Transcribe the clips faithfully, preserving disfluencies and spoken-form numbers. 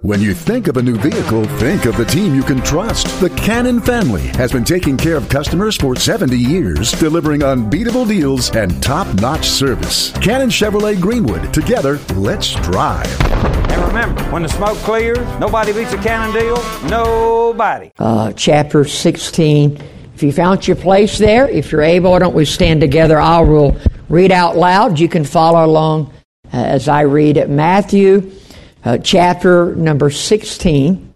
When you think of a new vehicle, think of the team you can trust. The Cannon family has been taking care of customers for seventy years, delivering unbeatable deals and top-notch service. Cannon Chevrolet Greenwood. Together, let's drive. And remember, when the smoke clears, nobody beats a Cannon deal. Nobody. Uh, chapter sixteen. If you found your place there, if you're able, why don't we stand together? I will read out loud. You can follow along uh, as I read it. Matthew uh, chapter number sixteen.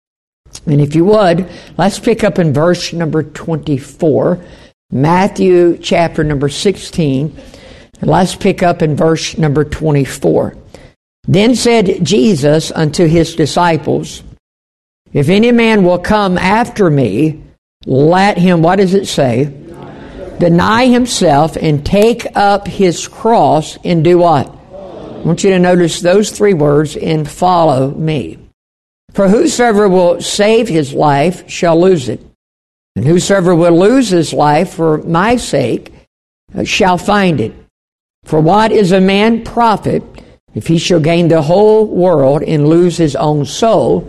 And if you would, let's pick up in verse number twenty-four. Matthew chapter number sixteen. And let's pick up in verse number twenty-four. Then said Jesus unto his disciples, If any man will come after me, let him, what does it say? Deny, Deny himself and take up his cross and do what? Follow. I want you to notice those three words, and follow me. For whosoever will save his life shall lose it. And whosoever will lose his life for my sake shall find it. For what is a man profit if he shall gain the whole world and lose his own soul?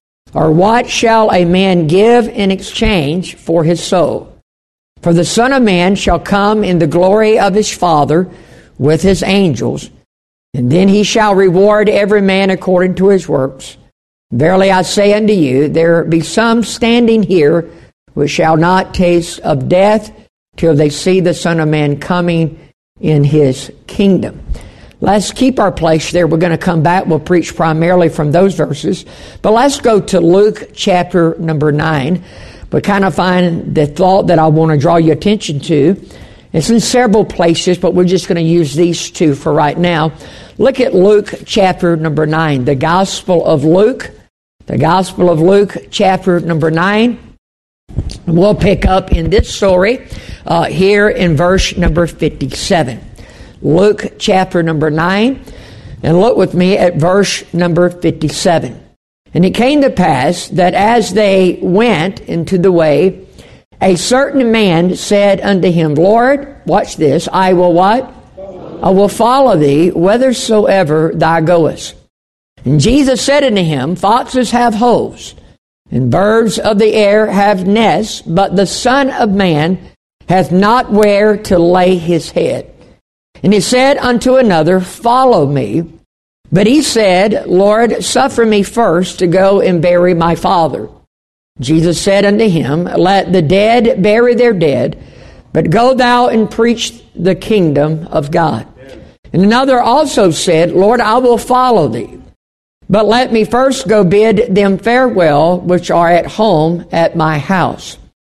Or what shall a man give in exchange for his soul? For the Son of Man shall come in the glory of his Father with his angels, and then he shall reward every man according to his works. Verily I say unto you, there be some standing here which shall not taste of death till they see the Son of Man coming in his kingdom. Let's keep our place there. We're going to come back. We'll preach primarily from those verses. But let's go to Luke chapter number nine. We kind of find the thought that I want to draw your attention to. It's in several places, but we're just going to use these two for right now. Look at Luke chapter number nine. The Gospel of Luke. The Gospel of Luke chapter number nine. We'll pick up in this story uh, here in verse number fifty-seven. Luke chapter number nine, and look with me at verse number fifty-seven. And it came to pass that as they went into the way, a certain man said unto him, Lord, watch this, I will what? Follow. I will follow thee whithersoever thou goest. And Jesus said unto him, Foxes have holes, and birds of the air have nests, but the Son of Man hath not where to lay his head. And he said unto another, Follow me. But he said, Lord, suffer me first to go and bury my father. Jesus said unto him, Let the dead bury their dead, but go thou and preach the kingdom of God. And another also said, Lord, I will follow thee, but let me first go bid them farewell which are at home at my house.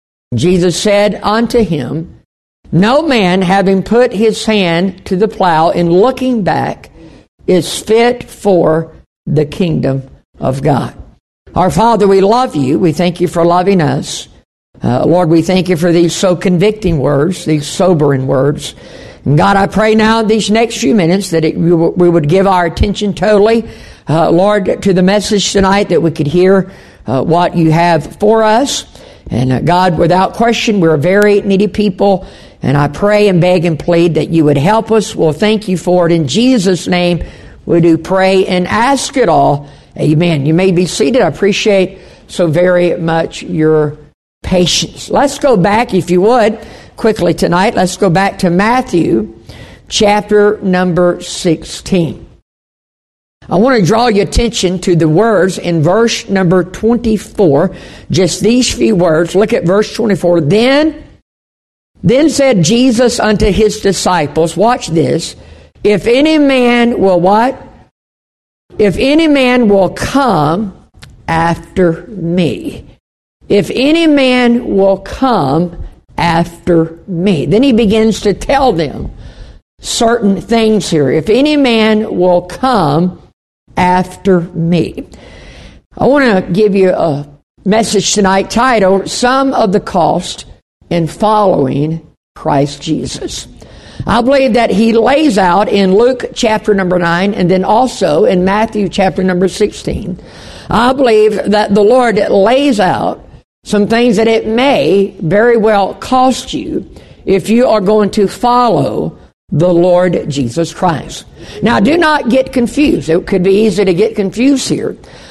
Jesus said unto him, No man, having put his hand to the plow and looking back, is fit for the kingdom of God. Our Father, we love you. We thank you for loving us. Uh, Lord, we thank you for these so convicting words, these sobering words. And God, I pray now in these next few minutes that it, we, w- we would give our attention totally, uh, Lord, to the message tonight, that we could hear uh, what you have for us. And uh, God, without question, we're a very needy people. And I pray and beg and plead that you would help us. We'll thank you for it. In Jesus' name, we do pray and ask it all. Amen. You may be seated. I appreciate so very much your patience. Let's go back, if you would, quickly tonight. Let's go back to Matthew chapter number sixteen. I want to draw your attention to the words in verse number twenty-four. Just these few words. Look at verse twenty-four. Then, then said Jesus unto his disciples, watch this, if any man will what? If any man will come after me. If any man will come after me. Then he begins to tell them certain things here. If any man will come after me. I want to give you a message tonight titled, Some of the Cost in Following Christ Jesus. I believe that he lays out in Luke chapter number nine and then also in Matthew chapter number sixteen. I believe that the Lord lays out some things that it may very well cost you if you are going to follow the Lord Jesus Christ. Now, do not get confused. It could be easy to get confused here.